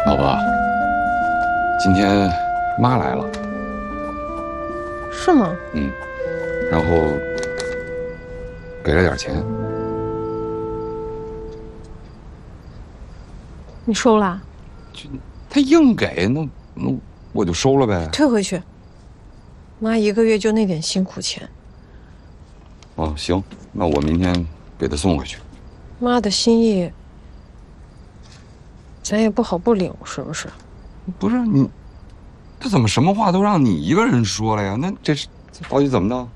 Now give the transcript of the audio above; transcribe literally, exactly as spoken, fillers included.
老婆，今天妈来了。 是吗？ 嗯，然后给了点钱。 你收了？ 就他硬给，那那我就收了呗。 退回去。妈一个月就那点辛苦钱。 哦，行，那我明天给他送回去。 妈的心意，咱也不好不领，是不是？ 不是你，他怎么什么话都让你一个人说了呀？那这是到底怎么的？